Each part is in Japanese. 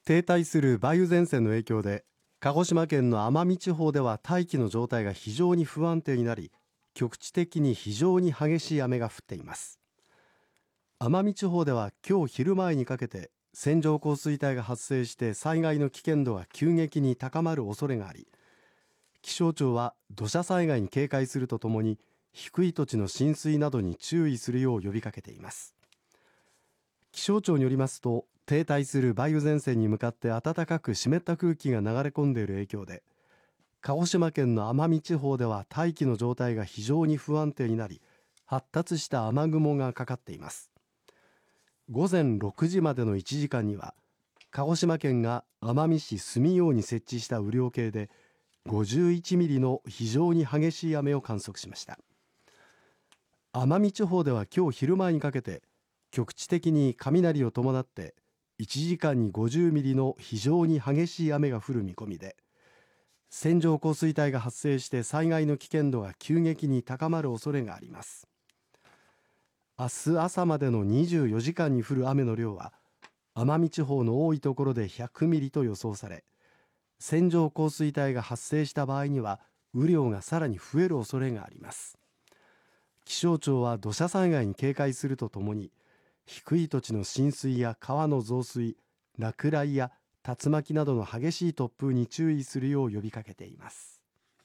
停滞する梅雨前線の影響で鹿児島県の奄美地方では大気の状態が非常に不安定になり、局地的に非常に激しい雨が降っています。奄美地方では今日昼前にかけて線状降水帯が発生して災害の危険度が急激に高まる恐れがあり、気象庁は土砂災害に警戒するとともに低い土地の浸水などに注意するよう呼びかけています。気象庁によりますと、停滞する梅雨前線に向かって暖かく湿った空気が流れ込んでいる影響で、鹿児島県の奄美地方では大気の状態が非常に不安定になり、発達した雨雲がかかっています。午前6時までの1時間には鹿児島県が奄美市住用に設置した雨量計で51ミリの非常に激しい雨を観測しました。奄美地方では今日昼前にかけて局地的に雷を伴って1時間に50ミリの非常に激しい雨が降る見込みで、線状降水帯が発生して災害の危険度が急激に高まる恐れがあります。明日朝までの24時間に降る雨の量は奄美地方の多いところで100ミリと予想され、線状降水帯が発生した場合には雨量がさらに増える恐れがあります。気象庁は土砂災害に警戒するとともに、低い土地の浸水や川の増水、落雷や竜巻などの激しい突風に注意するよう呼びかけています。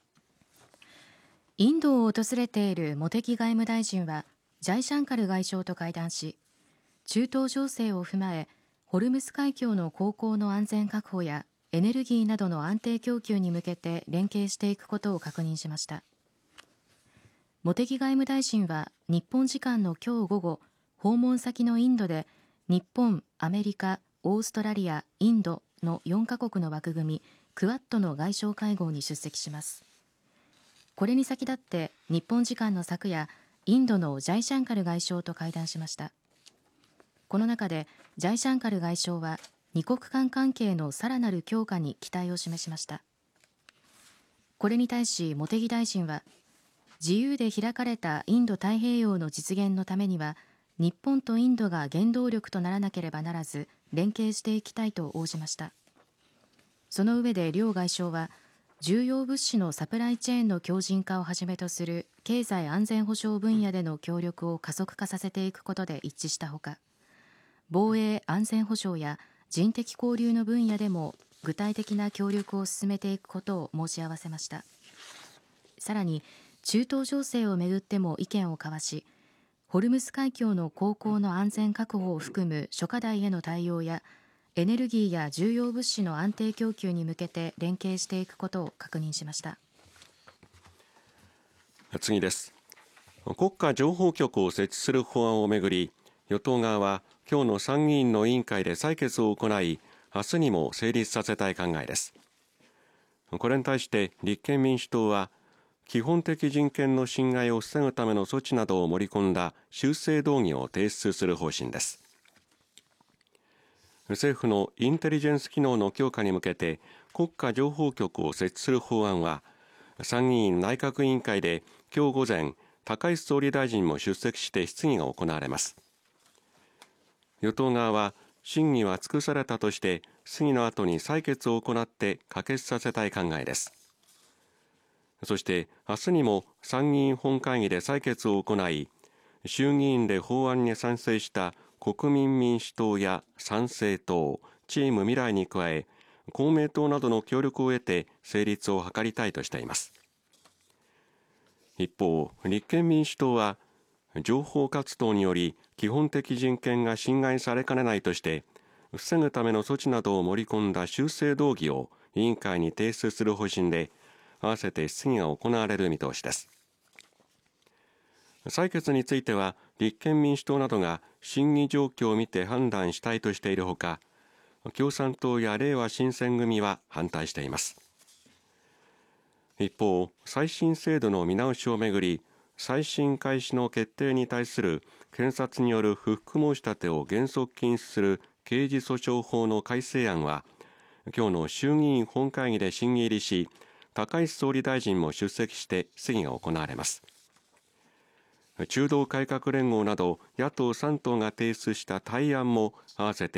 インドを訪れている茂木外務大臣はジャイシャンカル外相と会談し、中東情勢を踏まえホルムズ海峡の航行の安全確保やエネルギーなどの安定供給に向けて連携していくことを確認しました。茂木外務大臣は日本時間の今日午後、訪問先のインドで日本、アメリカ、オーストラリア、インドの4カ国の枠組みクアッドの外相会合に出席します。これに先立って日本時間の昨夜、インドのジャイシャンカル外相と会談しました。この中でジャイシャンカル外相は二国間関係のさらなる強化に期待を示しました。これに対し茂木大臣は、自由で開かれたインド太平洋の実現のためには日本とインドが原動力とならなければならず連携していきたいと応じました。その上で両外相は、重要物資のサプライチェーンの強靭化をはじめとする経済安全保障分野での協力を加速化させていくことで一致したほか、防衛安全保障や人的交流の分野でも具体的な協力を進めていくことを申し合わせました。さらに中東情勢をめぐっても意見を交わし、ホルムズ海峡の航行の安全確保を含む諸課題への対応やエネルギーや重要物資の安定供給に向けて連携していくことを確認しました。 次です。国家情報局を設置する法案をめぐり、与党側は今日の参議院の委員会で採決を行い、明日にも成立させたい考えです。これに対して立憲民主党は、基本的人権の侵害を防ぐための措置などを盛り込んだ修正動議を提出する方針です。政府のインテリジェンス機能の強化に向けて国家情報局を設置する法案は、参議院内閣委員会で今日午前、高市総理大臣も出席して質疑が行われます。与党側は、審議は尽くされたとして質疑の後に採決を行って可決させたい考えです。そして明日にも参議院本会議で採決を行い、衆議院で法案に賛成した国民民主党や参政党、チーム未来に加え、公明党などの協力を得て成立を図りたいとしています。一方、立憲民主党は、情報活動により基本的人権が侵害されかねないとして、防ぐための措置などを盛り込んだ修正動議を委員会に提出する方針で、合わせて質疑が行われる見通しです。採決については立憲民主党などが審議状況を見て判断したいとしているほか、共産党やれいわ新選組は反対しています。一方、再審制度の見直しをめぐり、再審開始の決定に対する検察による不服申し立てを原則禁止する刑事訴訟法の改正案は、今日の衆議院本会議で審議入りし、高市総理大臣も出席して質疑が行われます。中道改革連合など野党3党が提出した対案も合わせて